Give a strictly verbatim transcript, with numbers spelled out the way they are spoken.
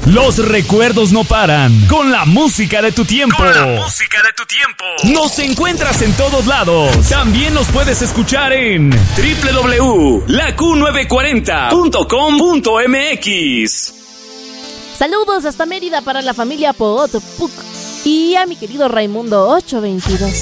Los recuerdos no paran. Con la música de tu tiempo. Con la música de tu tiempo. Nos encuentras en todos lados. También nos puedes escuchar en doble u doble u doble u punto la Q novecientos cuarenta punto com punto m x. Saludos hasta Mérida para la familia Poot Puc y a mi querido Raimundo ocho veintidós.